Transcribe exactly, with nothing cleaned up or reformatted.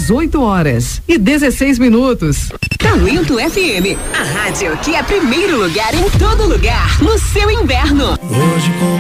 dezoito horas e dezesseis minutos. Talento F M, a rádio que é primeiro lugar em todo lugar no seu inverno. Hoje com